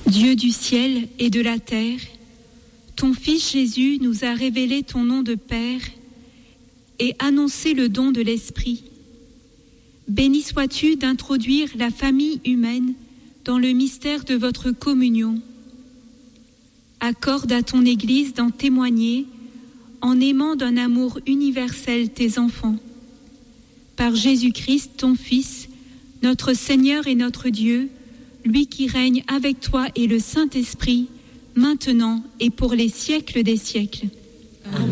Dieu du ciel et de la terre, ton Fils Jésus nous a révélé ton nom de Père et annoncé le don de l'Esprit. Béni sois-tu d'introduire la famille humaine dans le mystère de votre communion. Accorde à ton Église d'en témoigner en aimant d'un amour universel tes enfants. Par Jésus-Christ, ton Fils, notre Seigneur et notre Dieu, lui qui règne avec toi et le Saint-Esprit, maintenant et pour les siècles des siècles. Amen.